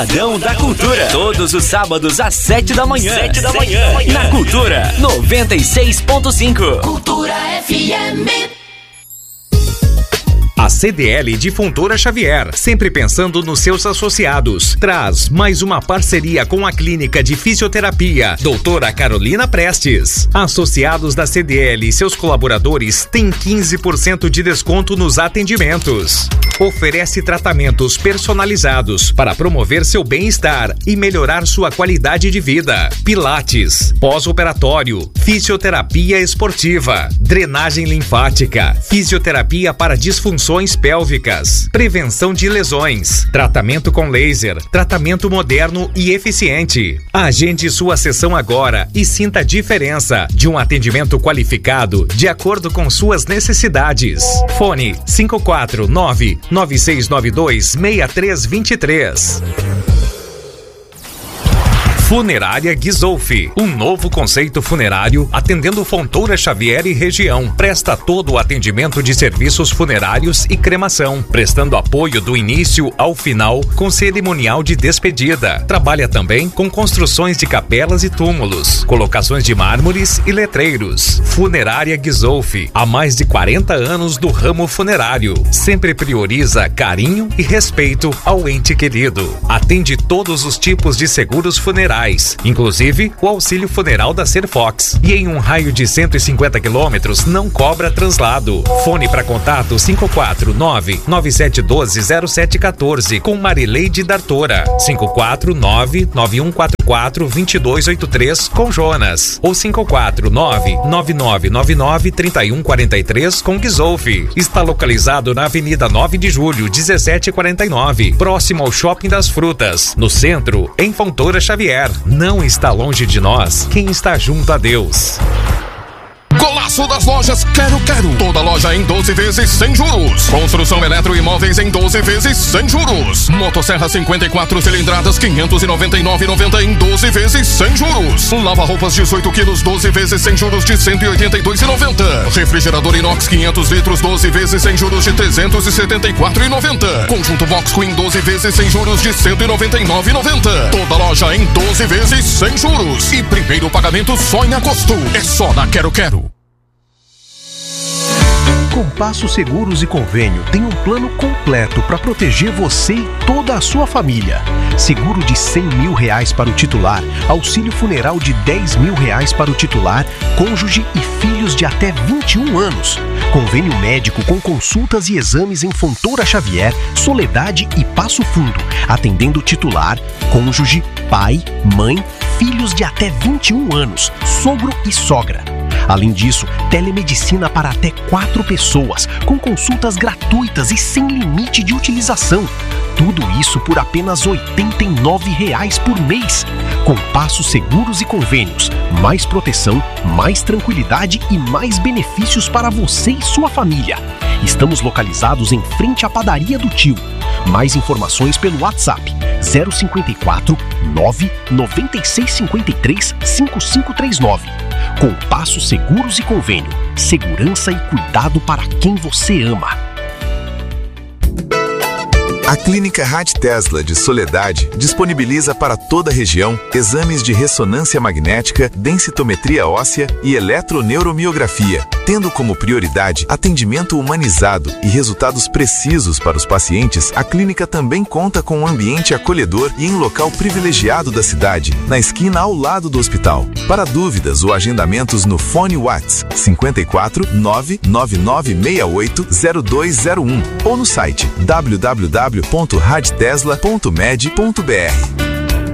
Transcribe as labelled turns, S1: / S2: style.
S1: Adão da Cultura. Todos os sábados às 7 da manhã. Na Cultura 96.5.
S2: Cultura FM.
S3: A CDL de Fontoura Xavier, sempre pensando nos seus associados, traz mais uma parceria com a Clínica de Fisioterapia Doutora Carolina Prestes. Associados da CDL e seus colaboradores têm 15% de desconto nos atendimentos. Oferece tratamentos personalizados para promover seu bem-estar e melhorar sua qualidade de vida. Pilates, pós-operatório, fisioterapia esportiva, drenagem linfática, fisioterapia para disfunções pélvicas, prevenção de lesões, tratamento com laser, tratamento moderno e eficiente. Agende sua sessão agora e sinta a diferença de um atendimento qualificado de acordo com suas necessidades. Fone 549-9692-6323. Funerária Ghisolfi, um novo conceito funerário atendendo Fontoura Xavier e região. Presta todo o atendimento de serviços funerários e cremação, prestando apoio do início ao final com cerimonial de despedida. Trabalha também com construções de capelas e túmulos, colocações de mármores e letreiros. Funerária Ghisolfi, há mais de 40 anos do ramo funerário. Sempre prioriza carinho e respeito ao ente querido. Atende todos os tipos de seguros funerários, inclusive o auxílio funeral da Serfox, e em um raio de 150 quilômetros não cobra translado. Fone para contato 549-9712-0714 com Marileide Dartora, 549-9144-2283 com Jonas, ou 549-9999-3143 com Ghisolfi. Está localizado na Avenida 9 de Julho, 1749, próximo ao Shopping das Frutas, no centro, em Fontoura Xavier. Não está longe de nós quem está junto a Deus.
S4: Golaço das lojas Quero. Toda loja em 12 vezes sem juros. Construção eletroimóveis em 12 vezes sem juros. Motosserra 54 cilindradas 599,90 em 12 vezes sem juros. Lava-roupas 18 quilos 12 vezes sem juros de 182,90. Refrigerador inox 500 litros 12 vezes sem juros de 374,90. Conjunto box Queen 12 vezes sem juros de 199,90. Toda loja em 12 vezes sem juros. E primeiro pagamento só em agosto. É só na Quero.
S5: Compasso Seguros e Convênio tem um plano completo para proteger você e toda a sua família. Seguro de R$100 mil para o titular, auxílio funeral de R$10 mil para o titular, cônjuge e filhos de até 21 anos. Convênio médico com consultas e exames em Fontoura Xavier, Soledade e Passo Fundo, atendendo titular, cônjuge, pai, mãe, filhos de até 21 anos, sogro e sogra. Além disso, telemedicina para até 4 pessoas, com consultas gratuitas e sem limite de utilização. Tudo isso por apenas R$ 89,00 por mês. Compasso Seguros e Convênios. Mais proteção, mais tranquilidade e mais benefícios para você e sua família. Estamos localizados em frente à Padaria do Tio. Mais informações pelo WhatsApp 054 99653 5539. Compasso Seguros e Convênio. Segurança e cuidado para quem você ama.
S6: A Clínica Rádio Tesla de Soledade disponibiliza para toda a região exames de ressonância magnética, densitometria óssea e eletroneuromiografia, tendo como prioridade atendimento humanizado e resultados precisos para os pacientes. A clínica também conta com um ambiente acolhedor e em local privilegiado da cidade, na esquina ao lado do hospital. Para dúvidas ou agendamentos no fone WhatsApp 54 99968 0201 ou no site www.radtesla.med.br.